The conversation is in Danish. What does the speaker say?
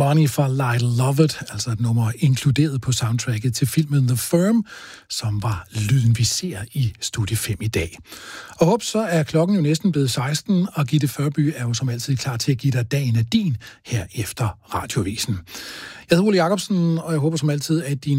Money for Lyle Lovett, altså et nummer inkluderet på soundtracket til filmen The Firm, som var lyden, vi ser i Studie 5 i dag. Og håb, så er klokken jo næsten blevet 16, og Gitte Førby er jo som altid klar til at give dig dagen af din her efter Radioavisen. Jeg hedder Ole Jacobsen, og jeg håber som altid, at din